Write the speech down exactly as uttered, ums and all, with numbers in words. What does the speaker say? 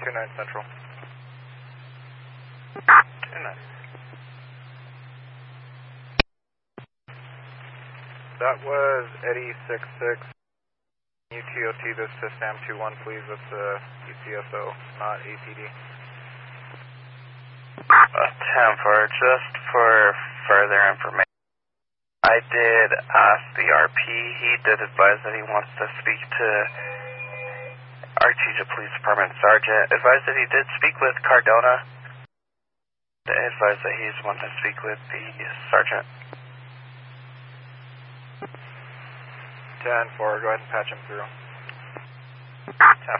two nine Central. two nine. That was Eddie six six. U T O T this to Sam two one, please. That's uh, U C S O, not A P D. Uh, ten four, just for further information, I did ask the R P. He did advise that he wants to speak to Artesia Police Department Sergeant. Advised that he did speak with Cardona. Advised that he's wanting to speak with the Sergeant. ten four, go ahead and patch him through. ten